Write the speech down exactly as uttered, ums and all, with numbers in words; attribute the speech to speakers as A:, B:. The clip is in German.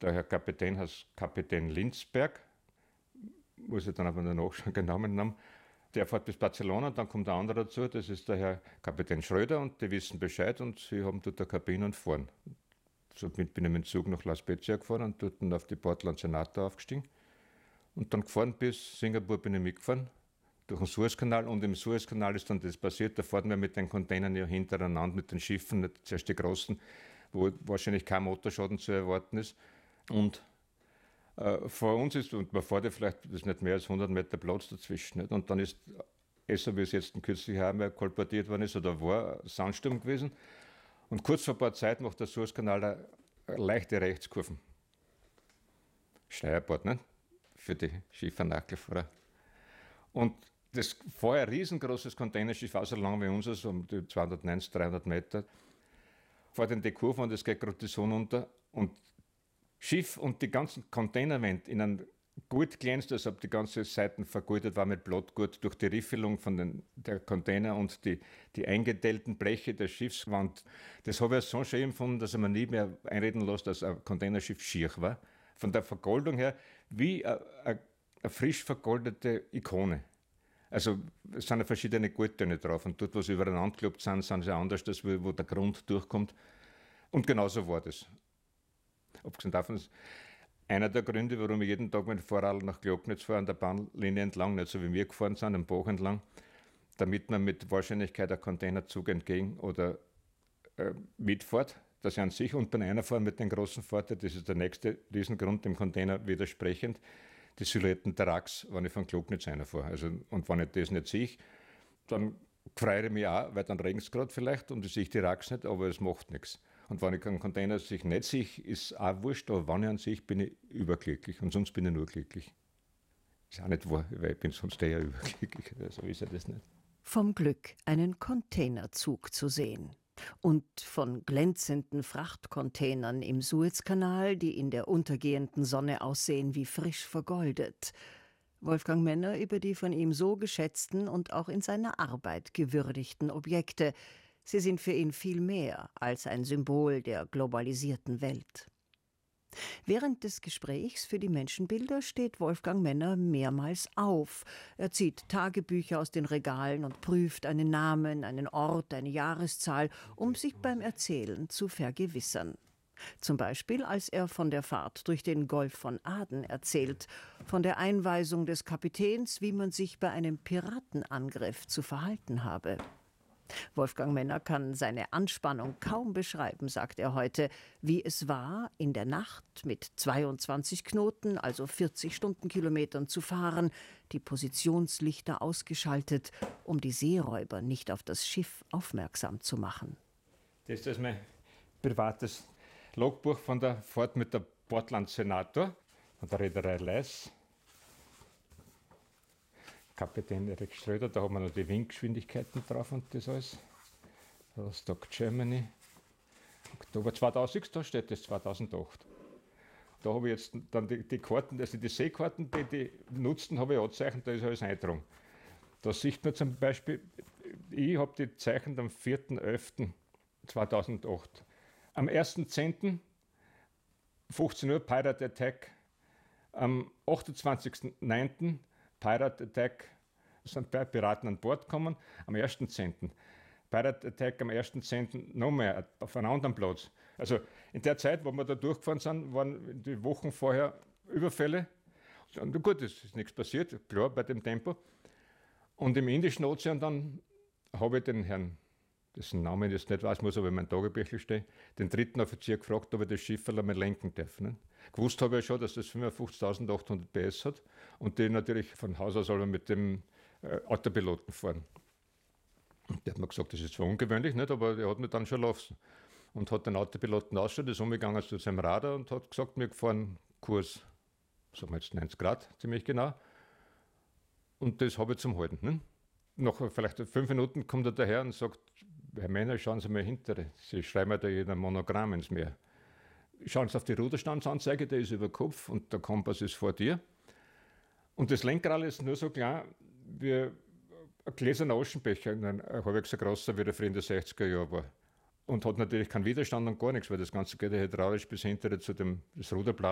A: Der Herr Kapitän heißt Kapitän Lindsberg, muss ich dann aber danach schon genommen haben. Der fährt bis Barcelona, dann kommt der andere dazu, das ist der Herr Kapitän Schröder und die wissen Bescheid und sie haben dort eine Kabine und fahren. Somit bin ich mit dem Zug nach La Spezia gefahren und dort auf die Portland Senator aufgestiegen. Und dann gefahren bis Singapur bin ich mitgefahren, durch den Suezkanal. Und im Suezkanal ist dann das passiert, da fahren wir mit den Containern ja hintereinander, mit den Schiffen, nicht zuerst die großen, wo wahrscheinlich kein Motorschaden zu erwarten ist. Und äh, vor uns ist, und man fährt ja vielleicht, das ist nicht mehr als hundert Meter Platz dazwischen. Nicht? Und dann ist, so wie es jetzt kürzlich einmal kolportiert worden ist, oder war ein Sandsturm gewesen. Und kurz vor ein paar Zeit macht der Suezkanal eine, eine leichte Rechtskurven. Steuerbord, ne? Für die Schiffer-Nackelfahrer. Und das war ein riesengroßes Containerschiff, auch so lang wie unseres, um die zweihundertneunzig, dreihundert Meter. Fährt in die Kurve und es geht gerade die Sonne unter. Und Schiff und die ganzen Containerwände in einem gut glänzt, als ob die ganze Seiten vergoldet war mit Blattgurt durch die Riffelung von den der Container und die, die eingedellten Bleche der Schiffswand. Das habe ich so schön empfunden, dass ich mir nie mehr einreden lasse, dass ein Containerschiff schier war. Von der Vergoldung her wie eine, eine, eine frisch vergoldete Ikone. Also es sind ja verschiedene Goldtöne drauf und dort, wo sie übereinander geklopft sind, sind sie anders, als wo der Grund durchkommt. Und genauso war das. Abgesehen davon ist einer der Gründe, warum ich jeden Tag mit dem Fahrrad nach Glocknitz fahre, an der Bahnlinie entlang, nicht so wie wir gefahren sind, am Bach entlang, damit man mit Wahrscheinlichkeit einen Containerzug entgegen oder äh, mitfährt, dass ich an sich und bei einer fahren mit den großen Vorteil, das ist der nächste Riesengrund, dem Container widersprechend, die Silhouetten der Racks, wenn ich von Glocknitz reinfahre. Also, und wenn ich das nicht sehe, dann freue ich mich auch, weil dann regnet es gerade vielleicht und ich sehe die Racks nicht, aber es macht nichts. Und wenn ich einen Container sich nicht sehe, ist auch wurscht, aber wenn ich an sich bin ich überglücklich und sonst bin ich nur glücklich. Ist auch nicht wahr, weil ich bin sonst eher überglücklich, so ist ja das nicht.
B: Vom Glück, einen Containerzug zu sehen. Und von glänzenden Frachtcontainern im Suezkanal, die in der untergehenden Sonne aussehen wie frisch vergoldet. Wolfgang Menner über die von ihm so geschätzten und auch in seiner Arbeit gewürdigten Objekte. Sie sind für ihn viel mehr als ein Symbol der globalisierten Welt. Während des Gesprächs für die Menschenbilder steht Wolfgang Menner mehrmals auf. Er zieht Tagebücher aus den Regalen und prüft einen Namen, einen Ort, eine Jahreszahl, um sich beim Erzählen zu vergewissern. Zum Beispiel, als er von der Fahrt durch den Golf von Aden erzählt, von der Einweisung des Kapitäns, wie man sich bei einem Piratenangriff zu verhalten habe. Wolfgang Menner kann seine Anspannung kaum beschreiben, sagt er heute, wie es war, in der Nacht mit zweiundzwanzig Knoten, also vierzig Stundenkilometern zu fahren, die Positionslichter ausgeschaltet, um die Seeräuber nicht auf das Schiff aufmerksam zu machen.
A: Das ist mein privates Logbuch von der Fahrt mit der Portland Senator, von der Reederei Leis. Kapitän Erik Schröder, da haben wir noch die Windgeschwindigkeiten drauf und das alles. Rostock, Germany. Oktober zweitausendsechs, da steht das zweitausendacht. Da habe ich jetzt dann die, die Karten, also die Seekarten, die die nutzten, habe ich angezeichnet, da ist alles eingetragen. Da sieht man zum Beispiel, ich habe die gezeichnet am vierten elften zweitausendacht. Am ersten zehnten fünfzehn Uhr Pirate Attack. Am achtundzwanzigsten neunten Pirate Attack, sind Piraten an Bord gekommen, am ersten zehnten Pirate Attack am ersten zehnten noch mehr, auf einem anderen Platz. Also in der Zeit, wo wir da durchgefahren sind, waren die Wochen vorher Überfälle. Und gut, es ist nichts passiert, klar, bei dem Tempo. Und im Indischen Ozean dann habe ich den Herrn, dessen Namen ich jetzt nicht weiß, muss aber in meinem Tagebüchlein stehen, den dritten Offizier gefragt, ob ich das Schiff einmal lenken darf. Ne? Gewusst habe ich schon, dass das fünfundfünfzigtausendachthundert P S hat und die natürlich von Haus aus alle mit dem äh, Autopiloten fahren. Und der hat mir gesagt, das ist zwar ungewöhnlich, nicht, aber er hat mich dann schon lassen. Und hat den Autopiloten ausgeschaut, ist umgegangen zu seinem Radar und hat gesagt, wir fahren Kurs, sagen wir jetzt neunzig Grad, ziemlich genau. Und das habe ich zum Halten. Ne? Nach vielleicht fünf Minuten kommt er daher und sagt, Herr Männer, schauen Sie mal hinter, Sie schreiben ja da jeder Monogramm ins Meer. Schauen Sie auf die Ruderstandsanzeige, der ist über Kopf und der Kompass ist vor dir. Und das Lenkrad ist nur so klein wie ein gläserner Aschenbecher, ein halbwegs so grosser, wie der früher in den sechziger Jahren war. Und hat natürlich keinen Widerstand und gar nichts, weil das Ganze geht ja hydraulisch bis hinter zu dem das Ruderblatt.